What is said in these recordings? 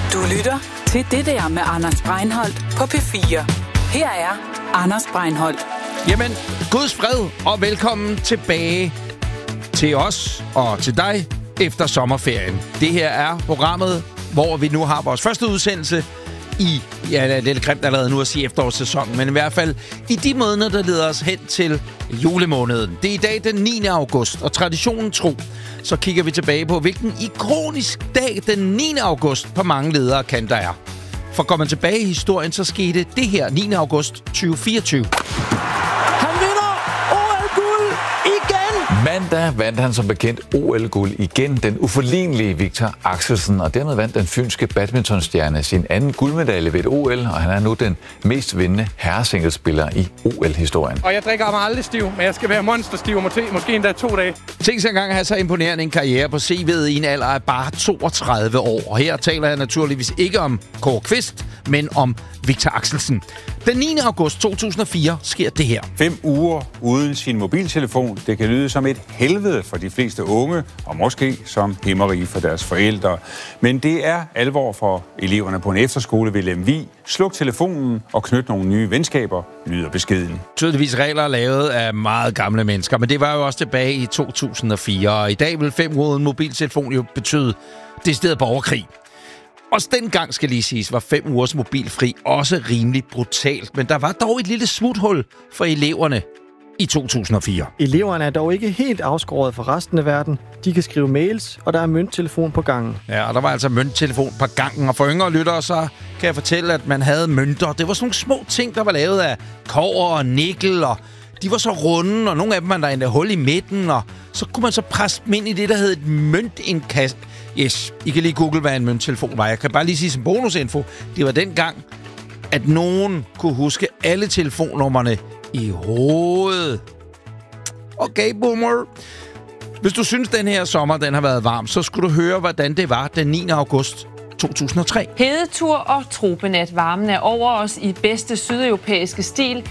Du lytter til Det der med Anders Breinholt på P4. Her er Anders Breinholt. Jamen, Guds fred og velkommen tilbage til os og til dig efter sommerferien. Det her er programmet, hvor vi nu har vores første udsendelse i, ja, det er lidt grimt allerede nu at sige efterårssæsonen, men i hvert fald i de måneder, der leder os hen til julemåneden. Det er i dag den 9. august, og traditionen tro, så kigger vi tilbage på, hvilken ikonisk dag den 9. august på mange ledere kan der er. For går man tilbage i historien, så skete det her 9. august 2024. Han vinder OL-guld igen! Mandag vandt han som bekendt OL-guld igen, den uforlignelige Victor Axelsen, og dermed vandt den fynske badmintonstjerne sin anden guldmedalje ved et OL, og han er nu den mest vindende herresinglespiller i OL-historien. Og jeg drikker mig aldrig stiv, men jeg skal være monsterstiv om måske endda 2 dage. Tænk sig engang at have så imponerende en karriere på CV'et i en alder af bare 32 år. Og her taler jeg naturligvis ikke om Kåre Kvist, men om Victor Axelsen. Den 9. august 2004 sker det her. 5 uger uden sin mobiltelefon. Det kan lyde som et helvede for de fleste unge, og måske som himmeri for deres forældre. Men det er alvor for eleverne på en efterskole ved Lemvig. Sluk telefonen og knyt nogle nye venskaber, lyder beskeden. Tydeligvis regler lavet af meget gamle mennesker, men det var jo også tilbage i 2004. Og i dag vil 5 uger uden mobiltelefon jo betyde decideret borgerkrig. Også dengang, skal lige siges, var 5 ugers mobilfri også rimelig brutalt. Men der var dog et lille smuthul for eleverne i 2004. Eleverne er dog ikke helt afskåret fra resten af verden. De kan skrive mails, og der er mønttelefon på gangen. Ja, og der var altså mønttelefon på gangen. Og for yngre lyttere, så kan jeg fortælle, at man havde mønter. Det var sådan nogle små ting, der var lavet af kobber og nikkel, og de var så runde, og nogle af dem var der endda hul i midten, og så kunne man så presse dem ind i det, der hed et møntindkast. Yes, I kan lige google, hvad en mønttelefon var. Jeg kan bare lige sige som bonusinfo, det var dengang, at nogen kunne huske alle telefonnummerne i hovedet. Okay, boomer. Hvis du synes, den her sommer den har været varm, så skulle du høre, hvordan det var den 9. august 2003. Hedetur og tropenat. Varmen er over os i bedste sydeuropæiske stil.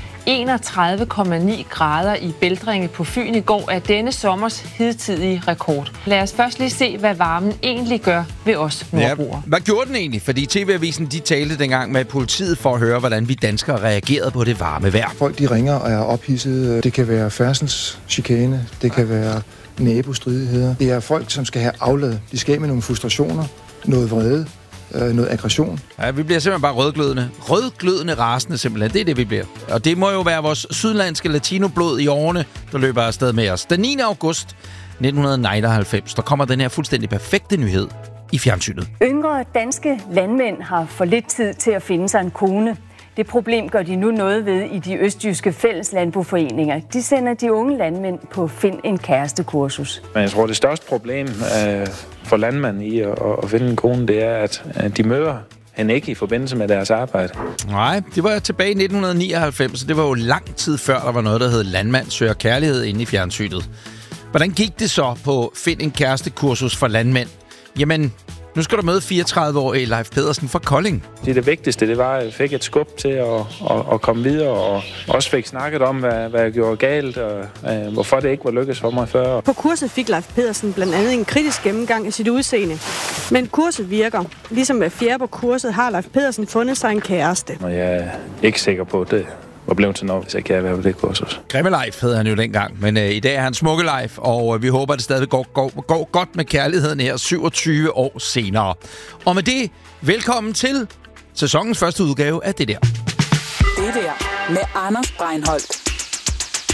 31,9 grader i Bældringe på Fyn i går er denne sommers hidtidige rekord. Lad os først lige se, hvad varmen egentlig gør ved os nordboere. Ja, hvad gjorde den egentlig? Fordi TV-avisen de talte dengang med politiet for at høre, hvordan vi danskere reagerede på det varme vejr. Folk de ringer og er ophidsede. Det kan være færdselschikane, det kan være nabostridigheder. Det er folk, som skal have aflad. De skal af med nogle frustrationer, noget vrede, noget aggression. Ja, vi bliver simpelthen bare rødglødende. Rødglødende rasende simpelthen. Det er det, vi bliver. Og det må jo være vores sydlandske latinoblod i årene, der løber afsted med os. Den 9. august 1999, der kommer den her fuldstændig perfekte nyhed i fjernsynet. Yngre danske landmænd har for lidt tid til at finde sig en kone. Det problem gør de nu noget ved i de østjyske fælleslandboforeninger. De sender de unge landmænd på Find en kæreste-kursus. Men jeg tror, det største problem for landmænd i at finde en kone, det er, at de møder hende ikke i forbindelse med deres arbejde. Nej, det var tilbage i 1999, så det var jo lang tid før, der var noget, der hed Landmand søger kærlighed inde i fjernsynet. Hvordan gik det så på Find en kæreste-kursus for landmænd? Jamen, nu skal du møde 34-årige Leif Pedersen fra Kolding. Det vigtigste, det var, at jeg fik et skub til at komme videre, og også fik snakket om, hvad jeg gjorde galt, og hvorfor det ikke var lykkedes for mig før. På kurset fik Leif Pedersen blandt andet en kritisk gennemgang af sit udseende. Men kurset virker. Ligesom med fjerde på kurset har Leif Pedersen fundet sig en kæreste. Og jeg er ikke sikker på det. Og blev til noget, hvis jeg kan være på det kursus. Grimme Leif hed han jo dengang, men i dag er han smukke Leif, og vi håber, at det stadig går godt med kærligheden her 27 år senere. Og med det, velkommen til sæsonens første udgave af Det der. Det der med Anders Breinholt.